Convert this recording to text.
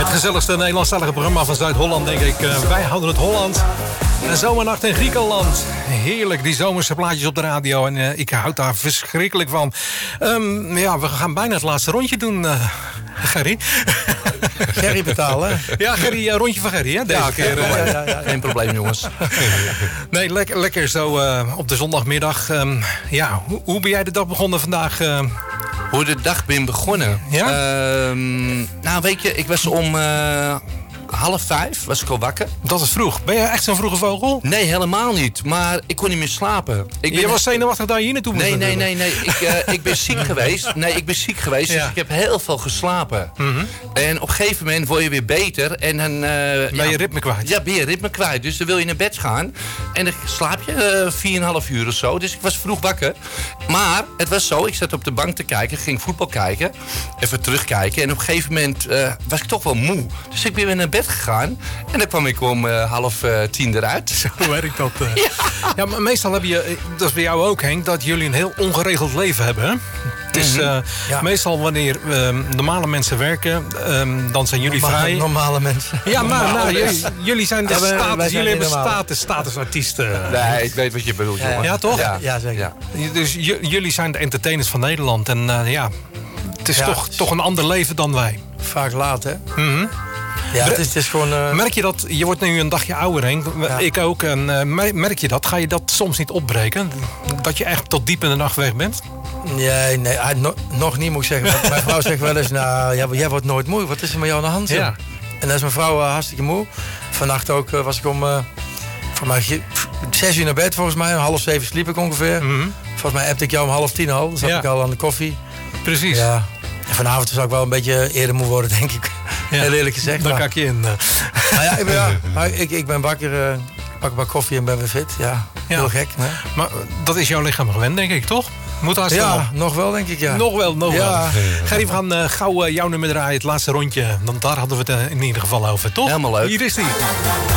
Het gezelligste Nederlandstalige programma van Zuid-Holland, denk ik. Wij houden het Holland. Een zomernacht in Griekenland. Heerlijk, die zomerse plaatjes op de radio. En ik houd daar verschrikkelijk van. Ja, we gaan bijna het laatste rondje doen, Gerry. Gerry betalen. Ja, Gerry, rondje van Gerry, hè, deze keer. Ja. Geen probleem, jongens. Nee, lekker zo op de zondagmiddag. Ja, hoe ben jij de dag begonnen vandaag? Hoe de dag ben begonnen? Ja? Nou, weet je, ik was om 4:30 was ik al wakker. Dat is vroeg. Ben je echt zo'n vroege vogel? Nee, helemaal niet. Maar ik kon niet meer slapen. Je was zenuwachtig dat je hier naartoe moest. Nee. Ik ben ziek geweest. Nee, ik ben ziek geweest. Ja. Dus ik heb heel veel geslapen. En op een gegeven moment word je weer beter. En dan ben je ritme kwijt? Ja, ben je ritme kwijt. Dus dan wil je naar bed gaan. En dan slaap je 4,5 uur of zo. Dus ik was vroeg wakker. Maar het was zo. Ik zat op de bank te kijken. Ging voetbal kijken. Even terugkijken. En op een gegeven moment was ik toch wel moe. Dus ik ben weer naar bed gegaan. En dan kwam ik om 9:30 eruit. Zo werkt dat. Ja, maar meestal heb je, dat is bij jou ook, Henk, dat jullie een heel ongeregeld leven hebben. Hè? Het is meestal wanneer normale mensen werken, dan zijn jullie vrij. Normale mensen. Ja, maar jullie zijn de status, jullie hebben statusartiesten. Nee, ik weet wat je bedoelt, jongen. Ja, toch? Ja, zeker. Ja. Dus jullie zijn de entertainers van Nederland. En ja, het is toch een ander leven dan wij. Vaak laat, hè? Ja, het is gewoon... Merk je dat, je wordt nu een dagje ouder, Henk. Ja. Ik ook. En merk je dat? Ga je dat soms niet opbreken? Dat je echt tot diep in de nacht weg bent? Nee, nog niet, moet ik zeggen. Want mijn vrouw zegt wel eens, nou, jij wordt nooit moe. Wat is er met jou aan de hand? Ja. En dan is mijn vrouw hartstikke moe. Vannacht ook was ik om... voor mij 6 uur naar bed, volgens mij. 6:30 sliep ik ongeveer. Volgens mij appte ik jou om 10:30 al. Dan zat ik al aan de koffie. Precies. Ja. En vanavond zou ik wel een beetje eerder moe worden, denk ik. Ja. Heel eerlijk gezegd. Dan kijk je in. Ik ben wakker, pak een bak koffie en ben weer fit. Ja, heel gek. Hè? Maar dat is jouw lichaam gewend, denk ik, toch? Moet daar nog wel, denk ik, ja. Nog wel. Gerry, we gaan gauw jouw nummer draaien, het laatste rondje. Want daar hadden we het in ieder geval over, toch? Helemaal leuk. Hier is die.